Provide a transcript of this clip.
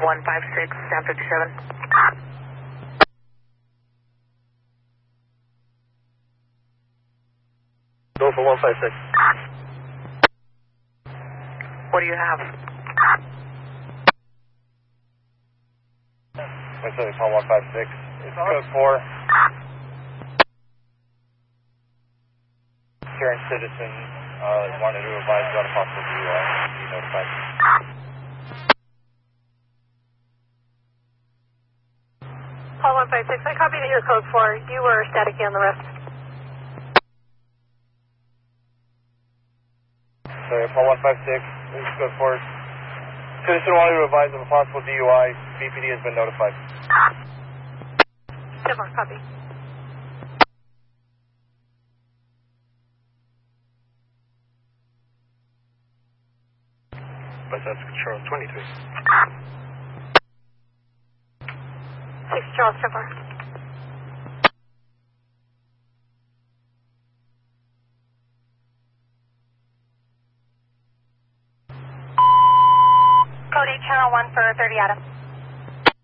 156, San 57. Go for 156. What do you have? Wait till they call 156. It's code 4. Sharon citizen wanted to advise about a possible DUI. Be notified. Call 156. I copied your code 4. You were static on the rest. So call 156. This is code 4. Citizen wanted to advise of a possible DUI. BPD has been notified. 10-4, copy. But that's Charles 23. 6 Charles, 10-4. Code 8, channel 1 for 30 Adam.